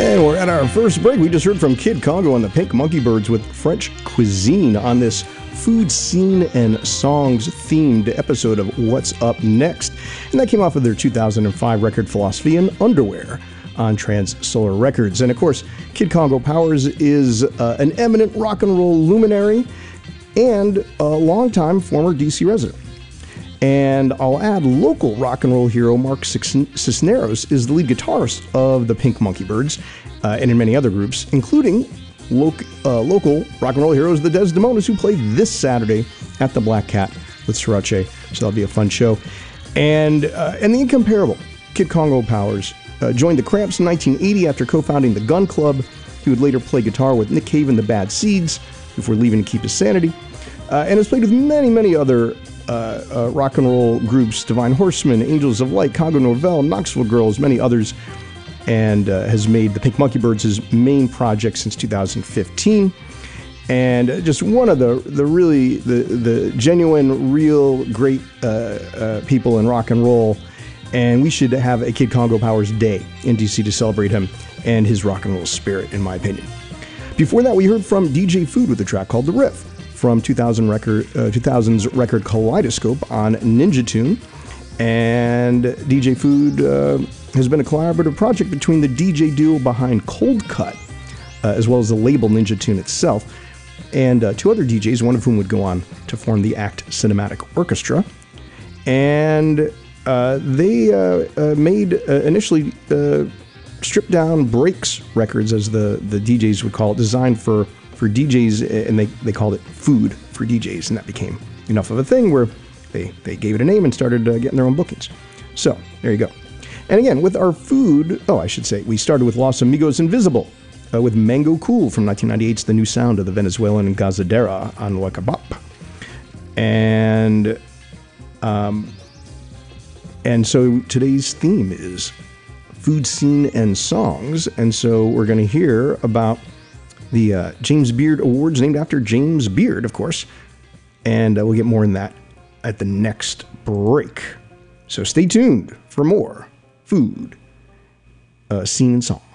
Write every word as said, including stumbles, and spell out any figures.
And we're at our first break. We just heard from Kid Congo and the Pink Monkey Birds with French Cuisine on this food, scene, and songs themed episode of What's Up Next. And that came off of their two thousand five record Philosophy and Underwear on Trans Solar Records. And of course, Kid Congo Powers is uh, an eminent rock and roll luminary and a longtime former D C resident. And I'll add local rock and roll hero Mark Cisneros is the lead guitarist of the Pink Monkey Birds uh, and in many other groups, including lo- uh, local rock and roll heroes, the Desdemonas, who played this Saturday at the Black Cat with Sriracha. So that'll be a fun show. And, uh, and the incomparable Kid Congo Powers uh, joined the Cramps in nineteen eighty after co-founding the Gun Club. He would later play guitar with Nick Cave and the Bad Seeds before leaving to keep his sanity. Uh, and has played with many, many other Uh, uh, rock and roll groups, Divine Horsemen, Angels of Light, Congo Norvell, Knoxville Girls, many others, and uh, has made the Pink Monkey Birds his main project since two thousand fifteen. And just one of the the really the the genuine, real great uh, uh, people in rock and roll. And we should have a Kid Congo Powers Day in D C to celebrate him and his rock and roll spirit, in my opinion. Before that, we heard from D J Food with a track called The Riff from two thousand record, uh, two thousands record Kaleidoscope on Ninja Tune. And D J Food uh, has been a collaborative project between the D J duo behind Cold Cut, uh, as well as the label Ninja Tune itself, and uh, two other D Js, one of whom would go on to form the Act Cinematic Orchestra. And uh, they uh, uh, made uh, initially uh, stripped down breaks records, as the, the D Js would call it, designed for for D Js, and they, they called it food for D Js, and that became enough of a thing where they, they gave it a name and started uh, getting their own bookings. So, there you go. And again, with our food, oh, I should say, we started with Los Amigos Invisible, uh, with Mango Cool from nineteen ninety-eight's The New Sound of the Venezuelan Gazadera on Wakabop. And, um, and so today's theme is food, scene, and songs, and so we're going to hear about the uh, James Beard Awards, named after James Beard, of course. And uh, we'll get more in that at the next break. So stay tuned for more food, uh, scene, and song.